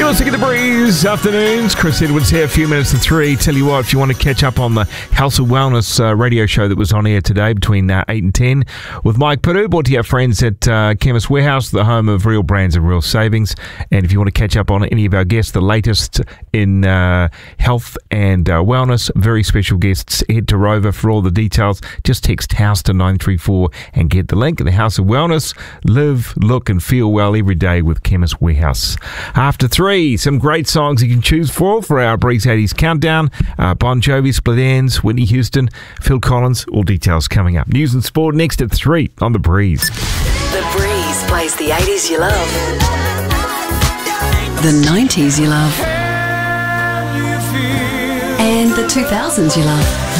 You're listening to The Breeze Afternoons. Chris Edwards here, a few minutes to 3. Tell you what, if you want to catch up on the House of Wellness radio show that was on air today between 8 and 10 with Mike Piru, brought to your friends at Chemist Warehouse, the home of real brands and real savings. And if you want to catch up on any of our guests, the latest in health and wellness, very special guests, head to Rover for all the details. Just text HOUSE to 934 and get the link. The House of Wellness. Live, look and feel well every day with Chemist Warehouse. After 3, some great songs you can choose for our Breeze 80s Countdown. Bon Jovi, Split Enz, Whitney Houston, Phil Collins, all details coming up. News and sport next at 3 on The Breeze. The Breeze plays the 80s you love, the 90s you love, and the 2000s you love.